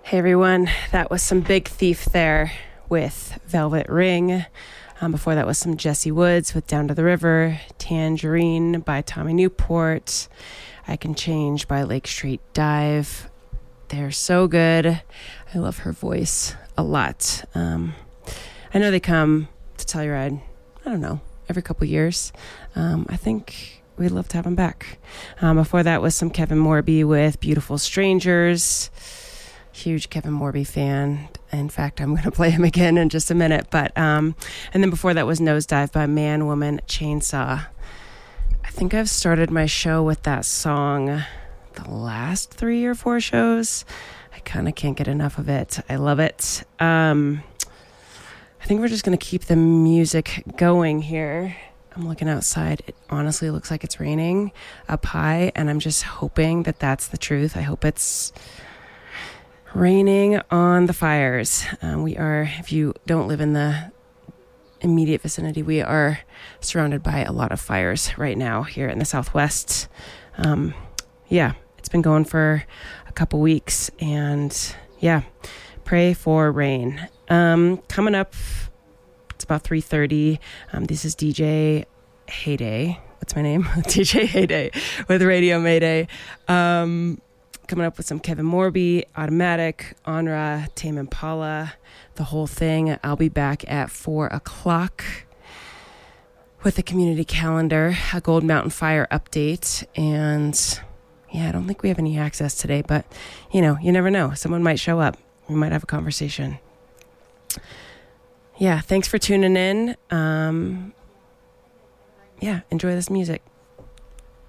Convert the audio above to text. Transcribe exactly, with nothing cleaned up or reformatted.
Hey everyone, that was some Big Thief there with Velvet Ring. Um, before that was some Jesse Woods with Down to the River, Tangerine by Tommy Newport, I Can Change by Lake Street Dive. They're so good. I love her voice a lot. Um, I know they come to Telluride, I don't know, every couple years. Um, I think we'd love to have them back. Um, before that was some Kevin Morby with Beautiful Strangers. Huge Kevin Morby fan. In fact, I'm going to play him again in just a minute. But um, and then before that was Nosedive by Man, Woman, Chainsaw. I think I've started my show with that song the last three or four shows. I kind of can't get enough of it. I love it. Um, I think we're just going to keep the music going here. I'm looking outside. It honestly looks like it's raining up high, and I'm just hoping that that's the truth. I hope it's raining on the fires. Um, we are, if you don't live in the immediate vicinity, we are surrounded by a lot of fires right now here in the Southwest. Um, yeah, it's been going for a couple weeks, and yeah, pray for rain. Um, coming up, it's about three thirty. Um, this is D J Heyday. What's my name? D J Heyday with Radio Mayday. Um, coming up with some Kevin Morby, Automatic, Onra, Tame Impala, the whole thing. I'll be back at four o'clock with a community calendar, a Gold Mountain Fire update, and yeah, I don't think we have any access today, but you know, you never know. Someone might show up. We might have a conversation. Yeah, thanks for tuning in. Um, yeah, enjoy this music.